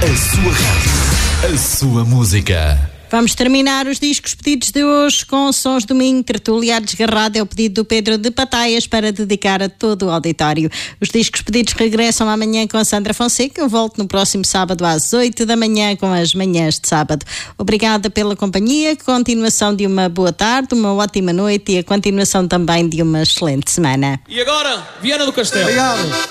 A sua rádio, a sua música. Vamos terminar os discos pedidos de hoje com Sons do Minho, Tertúlia Desgarrada. É o pedido do Pedro de Pataias para dedicar a todo o auditório. Os discos pedidos regressam amanhã com a Sandra Fonseca. Eu volto no próximo sábado às 8 da manhã com as manhãs de sábado. Obrigada pela companhia, continuação de uma boa tarde, uma ótima noite e a continuação também de uma excelente semana. E agora, Viana do Castelo. Obrigado.